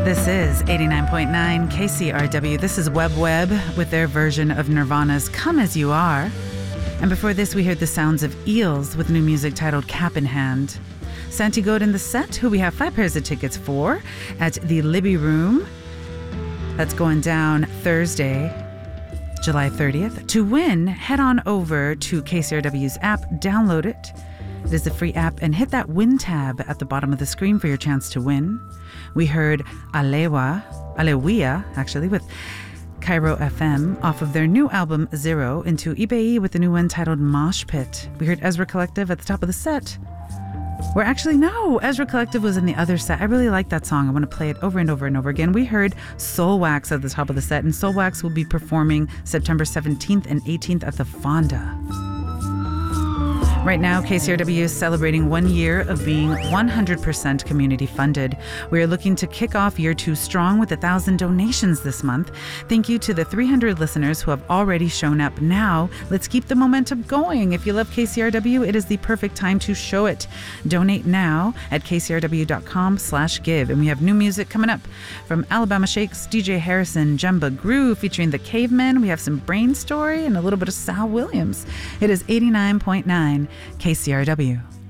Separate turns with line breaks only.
This is 89.9 KCRW. This is Web with their version of Nirvana's Come As You Are. And before this, we heard the sounds of Eels with new music titled Cap in Hand. Santi Goat in the set, who we have 5 pairs of tickets for at the Libby Room. That's going down Thursday, July 30th. To win, head on over to KCRW's app, download it. It is a free app, and hit that win tab at the bottom of the screen for your chance to win. We heard Alewia, actually, with Cairo FM off of their new album Zero, into Ibeyi with the new one titled Mosh Pit. We heard Ezra Collective at the top of the set. Ezra Collective was in the other set. I really like that song. I want to play it over and over and over again. We heard Soulwax at the top of the set, and Soulwax will be performing September 17th and 18th at the Fonda. Right now, KCRW is celebrating 1 year of being 100% community funded. We are looking to kick off year 2 strong with 1,000 donations this month. Thank you to the 300 listeners who have already shown up. Now, let's keep the momentum going. If you love KCRW, it is the perfect time to show it. Donate now at kcrw.com/give. And we have new music coming up from Alabama Shakes, DJ Harrison, Jemba Groove featuring the Cavemen. We have some Brain Story and a little bit of Sal Williams. It is 89.9 KCRW.